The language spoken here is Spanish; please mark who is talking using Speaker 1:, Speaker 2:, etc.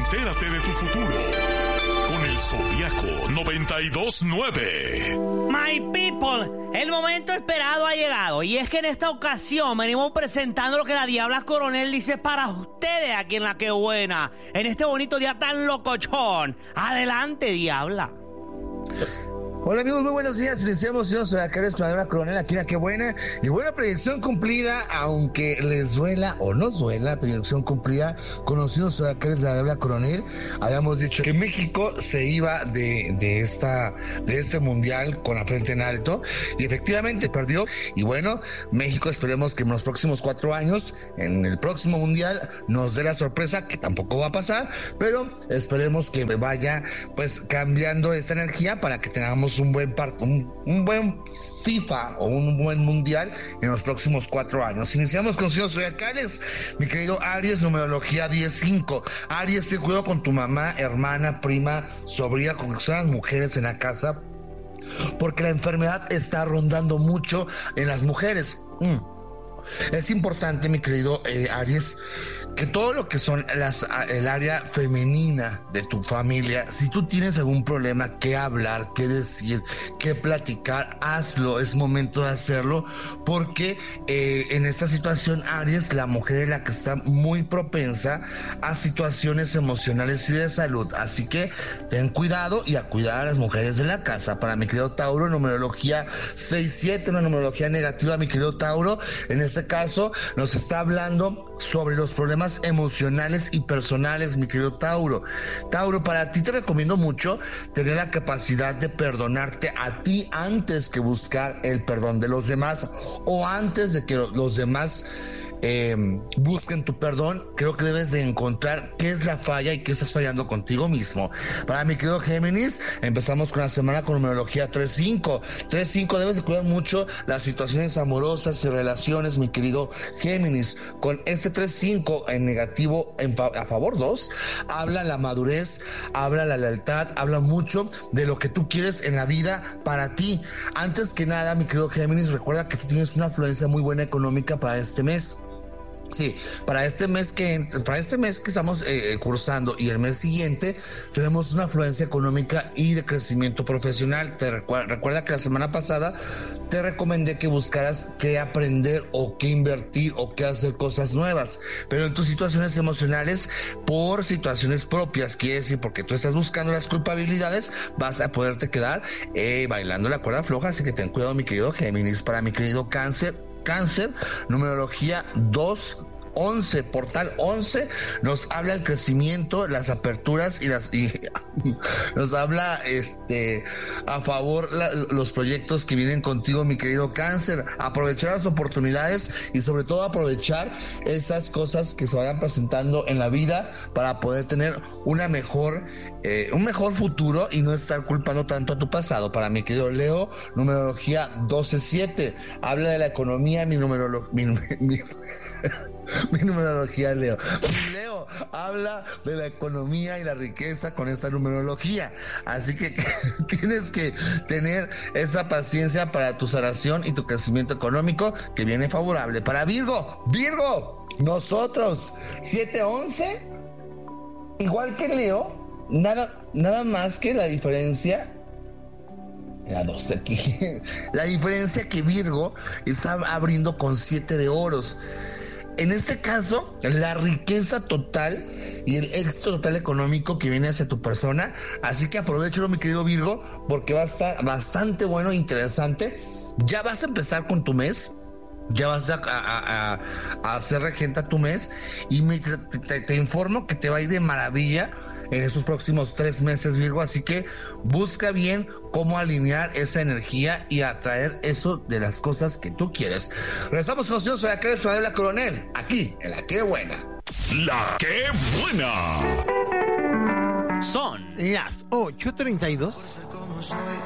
Speaker 1: Entérate de tu futuro con el Zodiaco 92.9.
Speaker 2: My people, el momento esperado ha llegado. Y es que en esta ocasión venimos presentando lo que la Diabla Coronel dice para ustedes aquí en La Que Buena. En este bonito día tan locochón. Adelante, Diabla.
Speaker 3: Hola amigos, muy buenos días. Iniciamos, yo soy acá la Coronel aquí en La Que Buena. Y buena predicción cumplida, aunque les duela o no duela, predicción cumplida. Conocidos soy acá la Diabla Coronel. Habíamos dicho que México se iba de este mundial con la frente en alto. Y efectivamente perdió. Y bueno, México esperemos que en los próximos 4 años, en el próximo mundial, nos dé la sorpresa, que tampoco va a pasar. Pero esperemos que vaya pues cambiando esta energía para que tengamos un buen FIFA o un buen mundial en los próximos 4 años. Iniciamos con signos zodiacales. Mi querido Aries, numerología 10-5. Aries, ten cuidado con tu mamá, hermana, prima, sobrina, con que sean las mujeres en la casa, porque la enfermedad está rondando mucho en las mujeres. Es importante, mi querido Aries, que todo lo que son el área femenina de tu familia, si tú tienes algún problema que hablar, que decir, que platicar, hazlo, es momento de hacerlo, porque en esta situación, Aries, la mujer es la que está muy propensa a situaciones emocionales y de salud, así que ten cuidado y a cuidar a las mujeres de la casa. Para mi querido Tauro, numerología 6-7, una numerología negativa, mi querido Tauro, en este caso nos está hablando sobre los problemas emocionales y personales, mi querido Tauro. Tauro, para ti te recomiendo mucho tener la capacidad de perdonarte a ti antes que buscar el perdón de los demás, o antes de que los demás busquen tu perdón. Creo que debes de encontrar qué es la falla y qué estás fallando contigo mismo. Para mi querido Géminis, empezamos con la semana con numerología 3-5. 3-5, debes de cuidar mucho las situaciones amorosas y relaciones, mi querido Géminis. Con este 3-5 en negativo, a favor 2, habla la madurez, habla la lealtad, habla mucho de lo que tú quieres en la vida para ti. Antes que nada, mi querido Géminis, recuerda que tú tienes una afluencia muy buena económica para este mes. Sí, para este mes que estamos cursando y el mes siguiente tenemos una afluencia económica y de crecimiento profesional. Recuerda que la semana pasada te recomendé que buscaras qué aprender o qué invertir o qué hacer cosas nuevas, pero en tus situaciones emocionales, por situaciones propias, quiere decir porque tú estás buscando las culpabilidades, vas a poderte quedar bailando la cuerda floja, así que ten cuidado, mi querido Géminis. Para mi querido Cáncer, numerología 2-11, portal 11, nos habla el crecimiento, las aperturas y nos habla a favor los proyectos que vienen contigo, mi querido Cáncer. Aprovechar las oportunidades y sobre todo aprovechar esas cosas que se vayan presentando en la vida para poder tener un mejor futuro y no estar culpando tanto a tu pasado. Para mi querido Leo, numerología 12-7, habla de la economía, mi numerología Leo. Leo habla de la economía y la riqueza con esta numerología. Así que tienes que tener esa paciencia para tu sanación y tu crecimiento económico que viene favorable. Para Virgo, nosotros 7-11, igual que Leo, nada más que la diferencia. La 12 aquí. La diferencia que Virgo está abriendo con 7 de oros. En este caso, la riqueza total y el éxito total económico que viene hacia tu persona. Así que aprovechalo, mi querido Virgo, porque va a estar bastante bueno e interesante. Ya vas a empezar con tu mes. Ya vas a hacer regenta tu mes y te informo que te va a ir de maravilla en esos próximos 3 meses, Virgo, así que busca bien cómo alinear esa energía y atraer eso de las cosas que tú quieres. Regresamos con nosotros a la Coronel, aquí en La Que Buena.
Speaker 1: La Que Buena.
Speaker 2: Son las 8:32.
Speaker 4: Como soy,